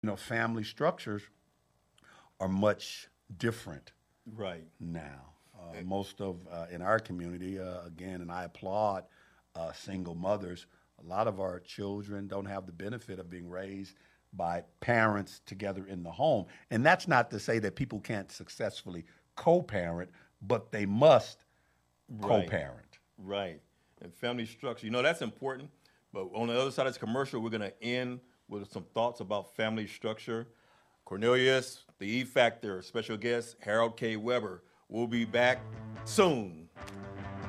family structures are much different Right. now. Most of in our community, again, and I applaud single mothers. A lot of our children don't have the benefit of being raised by parents together in the home, and that's not to say that people can't successfully co-parent, but they must Right. co-parent. Right. And family structure, that's important. But on the other side of this commercial, we're going to end with some thoughts about family structure. Cornelius, the E Factor, special guest, Harold K. Weber. We'll be back soon.